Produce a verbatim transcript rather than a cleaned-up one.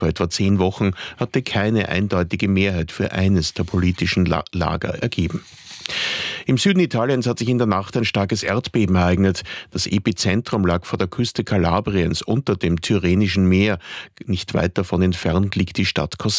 Vor etwa zehn Wochen hatte keine eindeutige Mehrheit für eines der politischen La- Lager ergeben. Im Süden Italiens hat sich in der Nacht ein starkes Erdbeben ereignet. Das Epizentrum lag vor der Küste Kalabriens unter dem Tyrrhenischen Meer. Nicht weit davon entfernt liegt die Stadt Cosenza.